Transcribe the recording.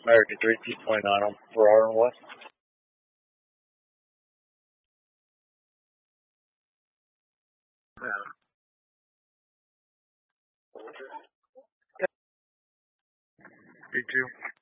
American 3 2.9 on Ferrara and West. You too.